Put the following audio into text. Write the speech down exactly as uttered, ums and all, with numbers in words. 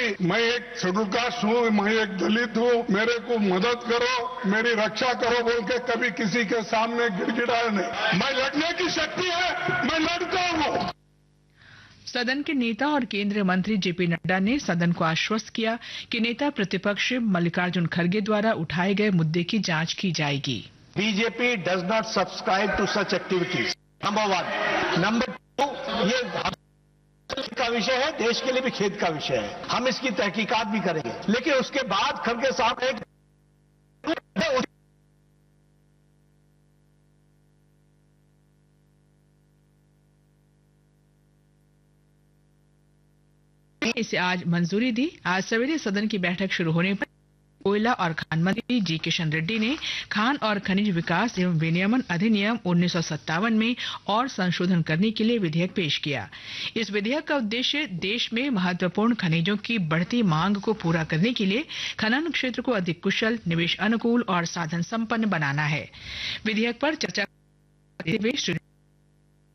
कि मैं एक शेड्यूल कास्ट हूँ, मैं एक दलित हूँ, मेरे को मदद करो, मेरी रक्षा करो बोल के कभी किसी के सामने गिड़गिड़ाया नहीं। मैं लड़ने की शक्ति है, मैं लड़ता हूँ। सदन के नेता और केंद्रीय मंत्री जेपी नड्डा ने सदन को आश्वस्त किया कि नेता प्रतिपक्ष मल्लिकार्जुन खड़गे द्वारा उठाए गए मुद्दे की जांच की जाएगी। BJP does not subscribe to such activities, number one. Number two, ये का विषय है, देश के लिए भी खेद का विषय है, हम इसकी तहकीकात भी करेंगे। लेकिन उसके बाद खड़गे साहब एक इसे आज मंजूरी दी। आज सवेरे सदन की बैठक शुरू होने पर कोयला और खान मंत्री जी किशन रेड्डी ने खान और खनिज विकास एवं विनियमन अधिनियम उन्नीस सौ सत्तावन में और संशोधन करने के लिए विधेयक पेश किया। इस विधेयक का उद्देश्य देश में महत्वपूर्ण खनिजों की बढ़ती मांग को पूरा करने के लिए खनन क्षेत्र को अधिक कुशल, निवेश अनुकूल और साधन संपन्न बनाना है। विधेयक पर चर्चा करते हुए